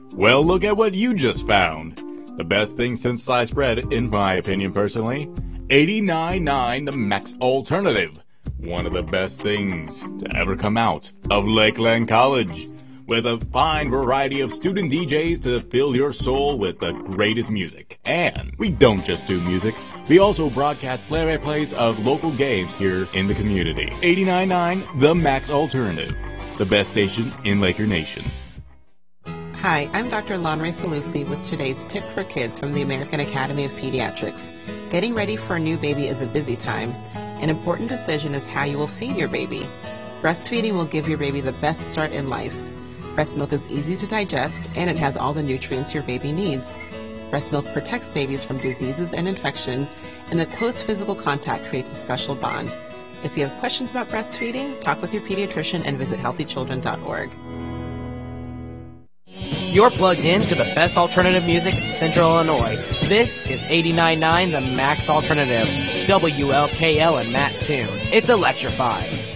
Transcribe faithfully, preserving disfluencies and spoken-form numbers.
Well, look at what you just found. The best thing since sliced bread, in my opinion personally. eighty-nine nine The Max Alternative. One of the best things to ever come out of Lakeland College. With a fine variety of student D Js to fill your soul with the greatest music. And we don't just do music, we also broadcast play-by-plays of local games here in the community. eighty-nine nine The Max Alternative, the best station in Laker Nation. Hi, I'm Doctor Lonray Falusi with today's tip for kids from the American Academy of Pediatrics. Getting ready for a new baby is a busy time. An important decision is how you will feed your baby. Breastfeeding will give your baby the best start in life. Breast milk is easy to digest, and it has all the nutrients your baby needs. Breast milk protects babies from diseases and infections, and the close physical contact creates a special bond. If you have questions about breastfeeding, talk with your pediatrician and visit healthy children dot org. You're plugged in to the best alternative music in Central Illinois. This is eighty-nine nine The Max Alternative, W L K L and Mattoon. It's electrifying.